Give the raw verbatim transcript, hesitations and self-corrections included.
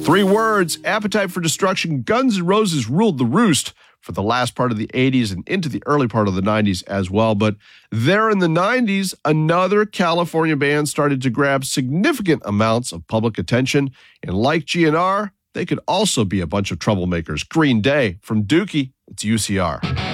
Three words, Appetite for Destruction. Guns N' Roses ruled the roost for the last part of the eighties and into the early part of the nineties as well. But there in the nineties, another California band started to grab significant amounts of public attention. And like G N R, they could also be a bunch of troublemakers. Green Day. From Dookie, it's U C R.